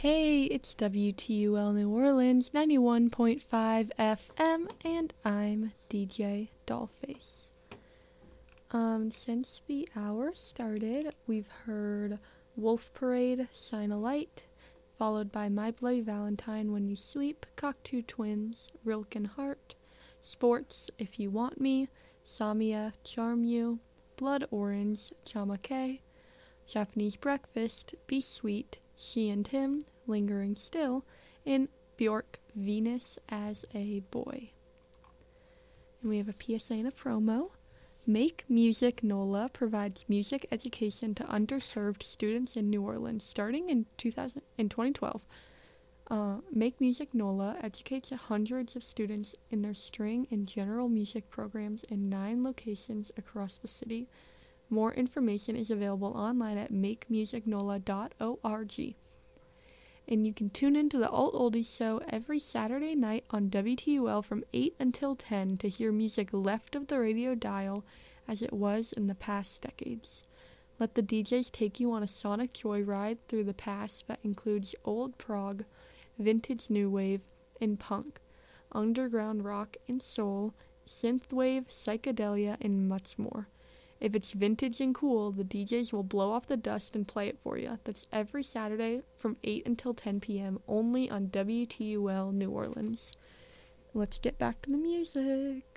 Hey, it's WTUL New Orleans 91.5 FM, and I'm DJ Dollface. Since the hour started, we've heard Wolf Parade, Shine a Light, followed by My Bloody Valentine, When You Sleep, Cocteau Twins, Rilken Heart, Sports, If You Want Me, Samia, Charm You, Blood Orange, Chamake, Japanese Breakfast, Be Sweet, She and Him, Lingering Still, and Bjork, Venus as a Boy. And we have a PSA and a promo. Make Music NOLA provides music education to underserved students in New Orleans starting in 2012. Make Music NOLA educates hundreds of students in their string and general music programs in 9 locations across the city. More information is available online at makemusicnola.org. And you can tune into the Alt Oldies show every Saturday night on WTUL from 8 until 10 to hear music left of the radio dial as it was in the past decades. Let the DJs take you on a sonic joyride through the past that includes old prog, vintage new wave, and punk, underground rock and soul, synthwave, psychedelia, and much more. If it's vintage and cool, the DJs will blow off the dust and play it for you. That's every Saturday from 8 until 10 p.m. only on WTUL New Orleans. Let's get back to the music.